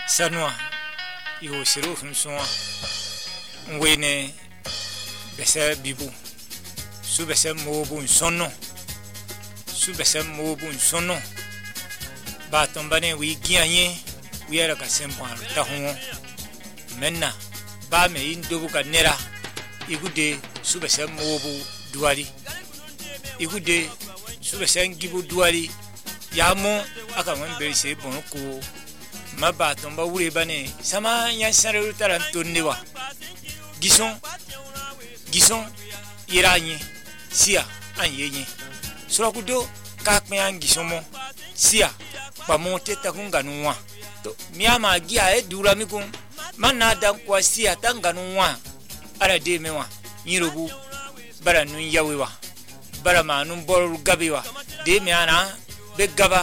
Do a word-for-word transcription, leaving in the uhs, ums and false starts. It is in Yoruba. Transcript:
sanwa yo siru fun suwa ngwene bese bibu su bese mobu sonno su bese mobu sonno ba tombane wi gianye wi era ka sempo ta hunwo menna ba me indobu ka nera igude su bese mobu duali igude su bese ngibu duali yamo aka mwembe se bonko maba tomba wure bane sama nya sare utaran tonnewa gison gison iranye sia anyenye surakudo kakme an gisomo sia pa monte takunga nuwa to miama gia e dura mikun manna dan kwa sia tanga nuwa ara de mewa yirobu bara nun yawewa bara ma nun bor gabewa de miana be gaba